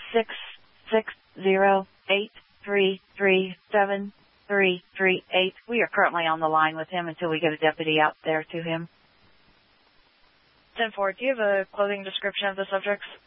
660-833-7338. We are currently on the line with him until we get a deputy out there to him. 10-4, do you have a clothing description of the subjects?